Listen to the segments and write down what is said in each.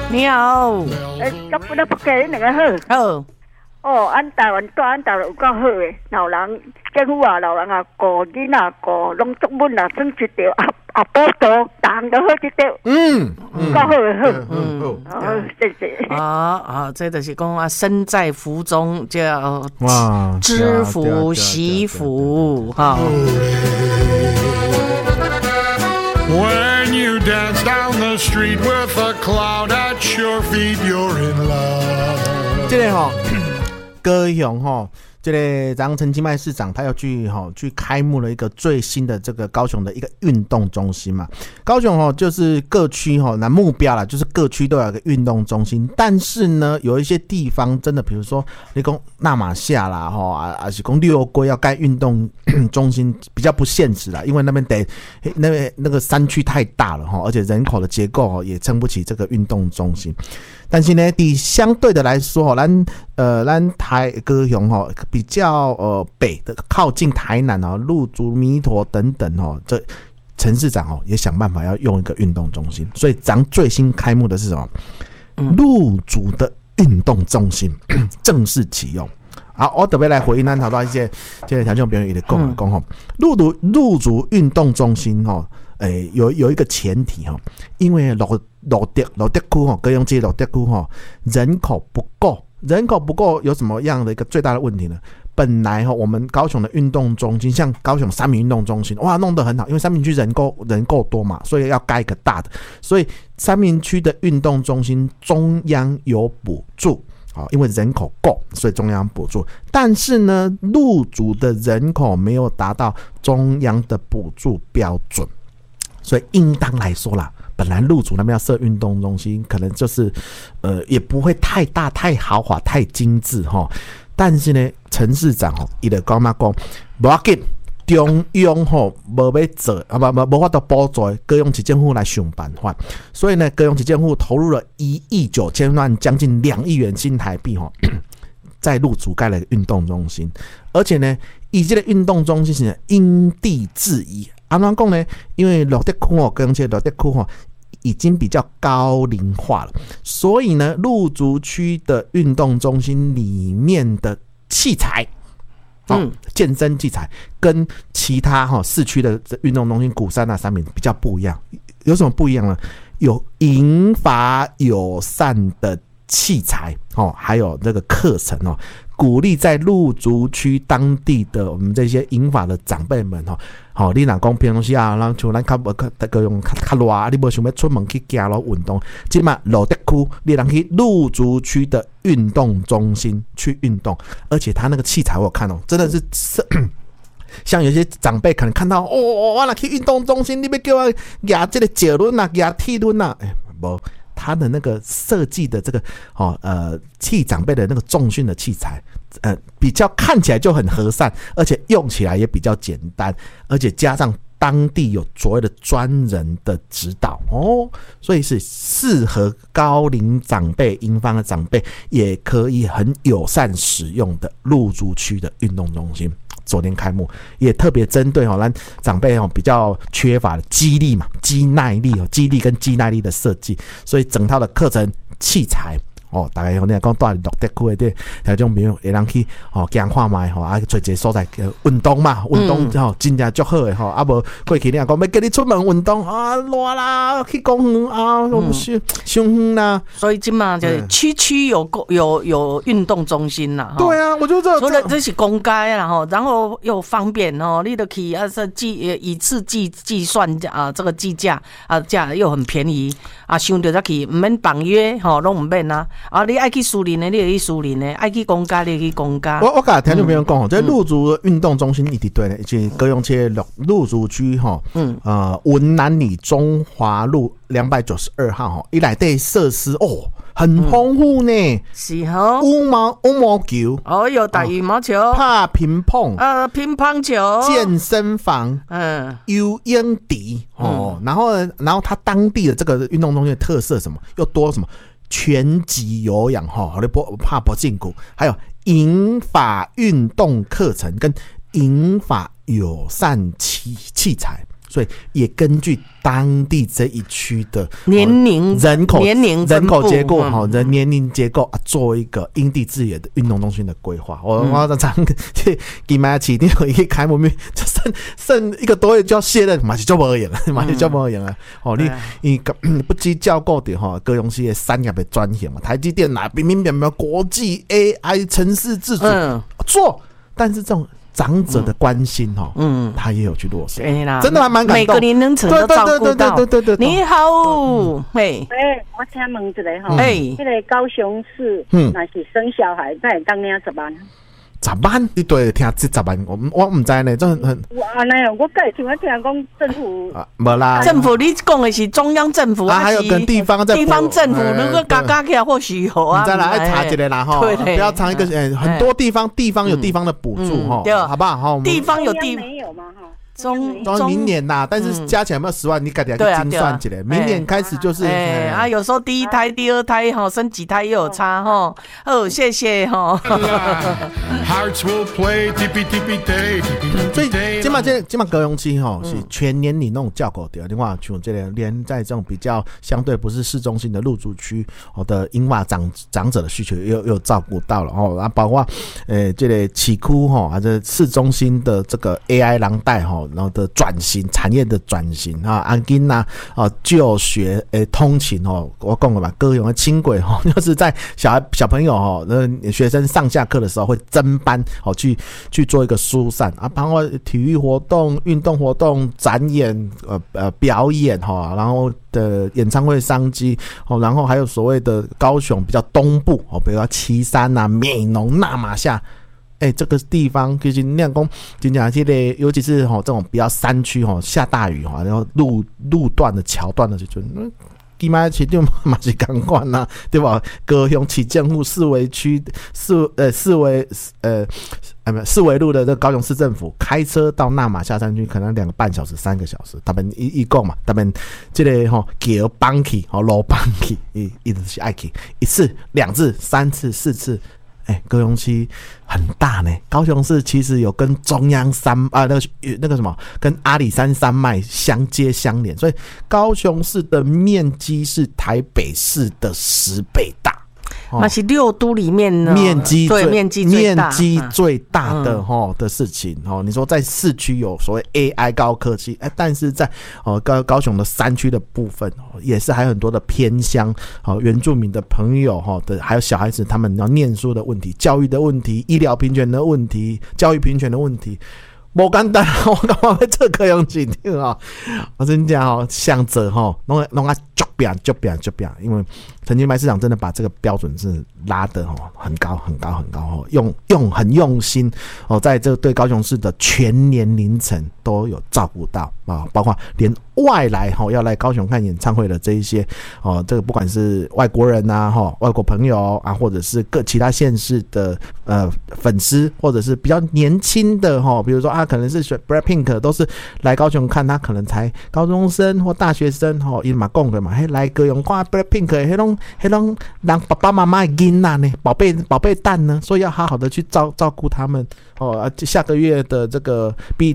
你好。 咱不能不给那个好。 好。 俺台湾大有够好诶，老人政府啊，老人啊，顾囡仔顾拢作文啊，算一条啊报道，人都好一条。够好诶，好。谢谢。 这就是讲啊，身在福中叫知福惜福哈。 When you dance down the street with a cloud at your feet, you're in love. 这个高雄这个张陈其迈市长他要去开幕了一个最新的这个高雄的一个运动中心嘛。高雄就是各区那目标啦，就是各区都有一个运动中心，但是呢有一些地方真的比如说你说那马夏啦还是说六龟要盖运动中心比较不现实啦，因为那边得那个山区太大了而且人口的结构也撑不起这个运动中心。但是呢相对的来说咱台高雄比较北的靠近台南鹿竹弥陀等等这陈市长也想办法要用一个运动中心，所以咱最新开幕的是什么？鹿竹的运动中心正式启用。好，我特别来回应咱讨到一些这个条件朋友也得讲鹿竹运动中心有一个前提因为鹿竹区高雄这鹿竹区人口不够有什么样的一个最大的问题呢？本来我们高雄的运动中心，像高雄三民运动中心，哇，弄得很好，因为三民区人够多嘛，所以要盖一个大的，所以三民区的运动中心中央有补助。因为人口够，所以中央补助。但是呢，鹿竹的人口没有达到中央的补助标准，所以应当来说啦，本来鹿竹那边要设运动中心，可能就是也不会太大、太豪华、太精致但是呢，陈市长他就讲嘛讲，不要紧。中央没要做没法度补助高雄市政府来想办法，所以呢，高雄市政府投入了1亿9千万，将近2亿元新台币在鹿竹盖了一个运动中心，而且呢，这个运动中心是因地制宜。怎么说呢？因为鹿竹区高雄市鹿竹区已经比较高龄化了，所以呢，鹿竹区的运动中心里面的器材。健身器材跟其他市区的运动中心鼓山三民比较不一样，有什么不一样呢？有银发友善的器材还有这个课程鼓励在鹿竹区当地的我们这些银发的长辈们你若讲平常时啊，咱像咱较用较热，你无想要出门去行路运动，即嘛鹿竹区你能去鹿竹区的运动中心去运动，而且他那个器材我有看真的是像有些长辈可能看到我若去运动中心，你要叫我压这个脚轮啊，压体轮啊，无。他的那个设计的这个替长辈的那个重训的器材，比较看起来就很和善，而且用起来也比较简单，而且加上当地有所谓的专人的指导所以是适合高龄长辈、银发的长辈也可以很友善使用的鹿竹区的运动中心。昨天开幕，也特别针对咱长辈比较缺乏的肌力嘛、肌耐力肌力跟肌耐力的设计，所以整套的课程器材大概你讲到鹿竹区的这种朋友会让去行看卖找一个所在运动嘛，运动真正足好的无过去你讲要叫你出门运动热啦，去公园伤远啦， 所以今嘛就是区区有运动中心啦。 对啊，我就这是公开啦然后又方便你就可以一次计算这个计价价又很便宜想到再去不免绑约都不免你爱去私人的，你就去私人的；爱去公家，你就去公家。 我跟听众朋友讲这鹿竹运动中心一直对的，是高雄市鹿竹区文南里中华路292号伊内底设施很丰富呢， 是羽毛球有打羽毛球， 拍乒乓乒乓球， 健身房游泳池然后它当地的这个运动中心的特色什么又多什么？拳击有氧你怕不进骨，还有银发运动课程跟银发友善器材所以也根据当地这一区的年龄人口结构年龄结构做一个因地制宜的运动中心的规划。我常去金马市定有一个开幕面，就剩1个多月就要卸任，嘛是就无用了，嘛是就无用了。你不计较过的高雄市的产业的转型嘛，台积电明明国际 AI 城市自主做，但是这种长者的关心他也有去落实，真的还蛮感动， 每个年龄层都照顾到。 对， 你好，嘿， 我请问一下这个高雄市，那是生小孩在当年10万。 10万，你对听这10万，我唔知呢，这很。 我那样，我介听讲政府没啦， 政府你讲的是中央政府还有跟地方政府， 如果加起来或许有啊。 你再来查一下啦哈，不要查一个很多地方有地方的补助哈，好不好？ 地方有没有吗？哈。 中明年呐，但是加起来有没有10万？你自己精算起来，明年开始就是有时候第一胎、第二胎生几胎也有差哈。谢谢哈。 所以今嘛高雄市是全年龄那种照顾的。另外像这个连在这种比较相对不是市中心的路主区的英华长者的需求又照顾到了然后包括这个市区还是市中心的这个 AI 廊带然后的转型，产业的转型安金就学通勤我讲了嘛，高雄的轻轨就是在小朋友学生上下课的时候会增班去做一个疏散包括体育活动、运动活动、展演表演然后的演唱会商机然后还有所谓的高雄比较东部比如说旗山美浓、那玛夏。这个地方其实那样讲，真正这个，尤其是这种比较山区下大雨然后路段的桥段的时阵，金马市就嘛是同款啦，对吧？高雄市政府四维路的这高雄市政府开车到那玛夏山区，可能2个半小时、3个小时。他们一共嘛，他们这个桥绑起路绑起，一直是爱去1次、2次、3次、4次。高雄市很大呢，高雄市其实有跟中央山那个什么，跟阿里山山脉相接相连，所以高雄市的面积是台北市的10倍大。 那是6都里面呢面积最大的的事情你说在市区有所谓 AI 高科技但是在高雄的山区的部分也是还有很多的偏乡原住民的朋友的，还有小孩子他们要念书的问题、教育的问题、医疗平权的问题、教育平权的问题。不简单，我感觉要做高雄市我真讲想着弄足扁，因为陈其迈市长真的把这个标准是拉得很高很用心在这个对高雄市的全年龄层都有照顾到包括连外来要来高雄看演唱会的这一些这个不管是外国人外国朋友或者是各其他县市的粉丝，或者是比较年轻的比如说可能是 Blackpink 都是来高雄看，他可能才高中生或大学生因嘛讲的嘛，来高雄看 Blackpink 迄种让爸爸妈妈的囡仔呢，宝贝蛋呢，所以要好好的去照顾他们下个月的这个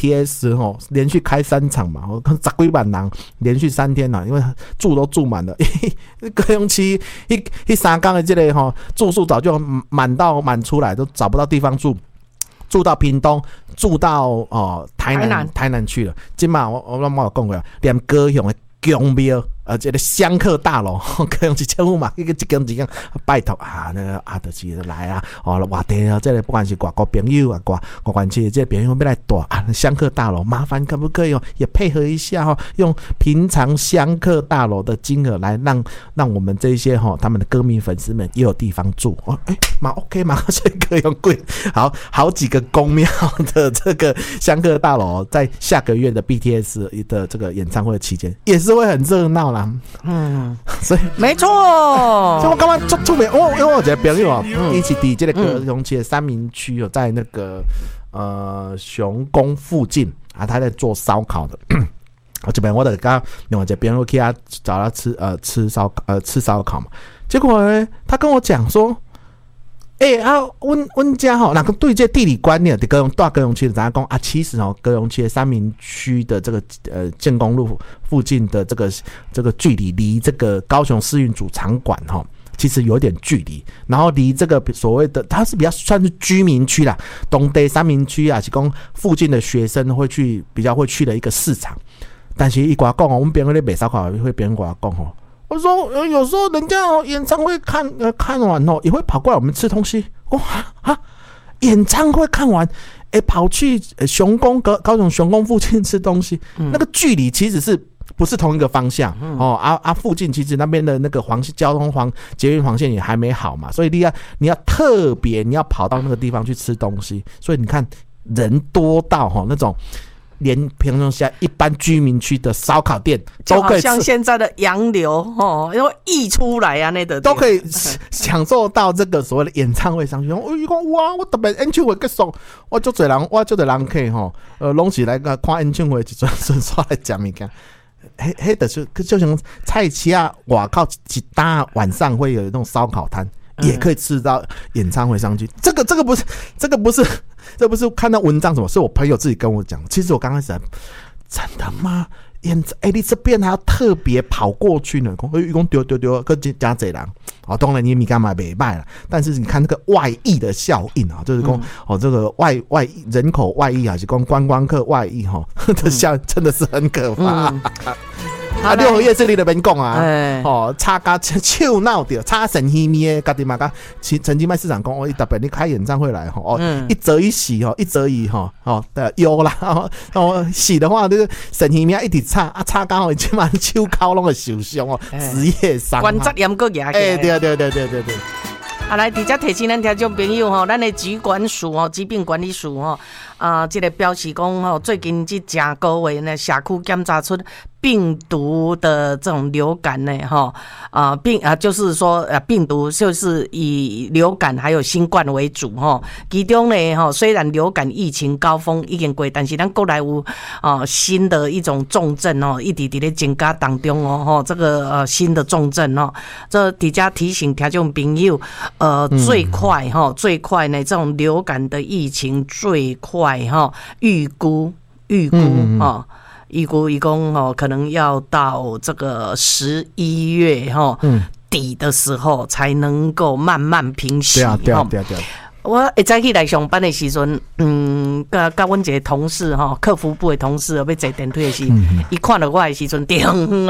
BTS 连续开3场嘛10几万人连续3天因为住都住满了高雄市迄3天的这个住宿早就满出来，都找不到地方住到屏东，住到台南去了。今嘛我有讲过，连高雄的宫庙这个香客大楼，高雄市政府嘛，一间拜托那个就是来外地这个不管是外国朋友外县市这个朋友要来住香客大楼，麻烦可不可以也配合一下用平常香客大楼的金额来让我们这些他们的歌迷粉丝们也有地方住嘛 OK 嘛，所以高雄贵好几个宫庙的这个香客大楼，在下个月的 BTS 的这个演唱会期间也是会很热闹啦。所以没错， 所以我刚刚出名，因为我觉得朋友一起在这个高雄市的三民区在那个熊宫附近他在做烧烤的。我这边我的刚另外一边我去找他吃烧烤嘛，结果呢他跟我讲说， 阮家吼，那个对这地理观念，高雄区的咱讲啊，其实哦，高雄区的三民区的这个建工路附近的这个距离，离这个高雄市运主场馆哈，其实有点距离，然后离这个所谓的它是比较算是居民区啦，东地三民区啊，是讲附近的学生比较会去的一个市场。但是一寡讲哦，我们别人咧卖烧烤会别人寡讲哦，我说有时候人家演唱会看完哦，也会跑过来我们吃东西。演唱会看完，跑去高雄雄宫附近吃东西，那个距离其实是不是同一个方向附近其实那边的那个交通捷运黄线也还没好嘛，所以你要特别你要跑到那个地方去吃东西，所以你看人多到那种。连平常下一般居民区的烧烤店都可以吃， 就好像现在的洋流要溢出来啊，那个都可以享受到这个所谓的演唱会上去。哇，我特别演唱会结束，我就多人客拢是来个看演唱会，一转出来吃物件。迄就像菜市啊，外口一大晚上会有那种烧烤摊。也可以吃到演唱会上去，这个不是看到文章什么，是我朋友自己跟我讲。其实我刚开始真的吗？你这边还要特别跑过去呢？讲丢，跟加济人当然你米干嘛没卖了，但是你看那个外溢的效应啊，就是讲这个外溢人口外溢还是讲观光客外溢的效真的是很可怕。六合夜市你就免讲啊，差甲笑闹掉，差神秘的，家己嘛讲，曾经卖市场讲，特别你开演唱会来一则一喜一则一有啦，喜的话就是神秘一直差甲即满手口拢会受伤职业伤， 关节炎个牙。 对。 来，直接提醒咱听众朋友咱的疾管署疾病管理署这个表示讲最近这正个月呢，社区检查出病毒的这种流感呢，就是说病毒就是以流感还有新冠为主其中呢虽然流感疫情高峰已经过，但是咱国内有新的一种重症一直在增加当中这个新的重症这底下提醒听众朋友最快呢这种流感的疫情最快预估一共可能要到这个11月底的时候才能够慢慢平息。对。我会早起来上班的时阵，甲阮一个同事客服部的同事要坐电梯的时，伊看到我的时阵，定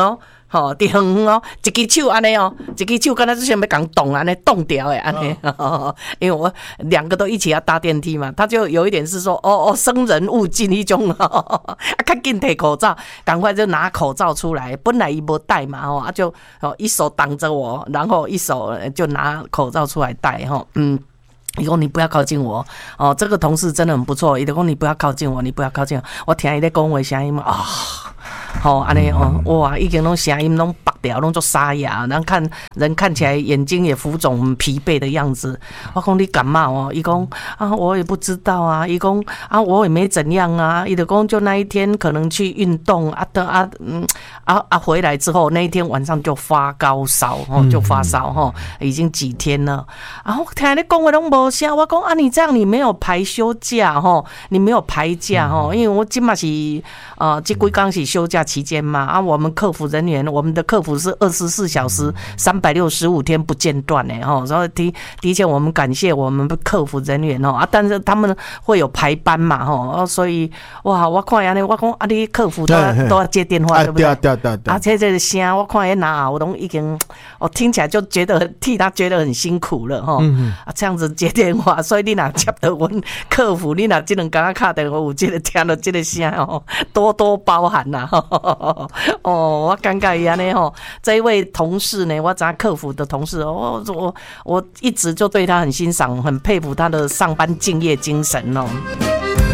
一只手安尼一只手敢若就像要讲动安尼动掉的安尼，因为我两个都一起要搭电梯嘛，他就有一点是说生人勿近一种赶紧摕口罩，赶快就拿口罩出来，本来伊无戴嘛就一手挡着我，然后一手就拿口罩出来戴伊讲你不要靠近我这个同事真的很不错。伊就讲你不要靠近我，我听伊在讲话声音安尼哇，已经拢声音拢拔掉，拢做沙哑，然后人看起来眼睛也浮肿疲惫的样子。我讲你感冒伊讲我也不知道啊，伊讲我也没怎样啊，伊就讲就那一天可能去运动回来之后那一天晚上就发高烧就发烧已经几天了。然后听你讲话拢无声，我讲你这样你没有排休假你没有排假因为我今嘛是这几天是休假期间嘛我们客服人员，我们的客服是24小时365天不间断所以的确我们感谢我们的客服人员但是他们会有排班嘛所以哇，我看安尼，我讲你客服都要接电话，对不对？对。这个声我看我都已经我听起来就觉得替他觉得很辛苦了这样子接电话，所以你若接到阮客服，你若这两天打电话有这个听到这个声多多包涵啦我感觉安尼这一位同事呢，我咱客服的同事我一直就对他很欣赏，很佩服他的上班敬业精神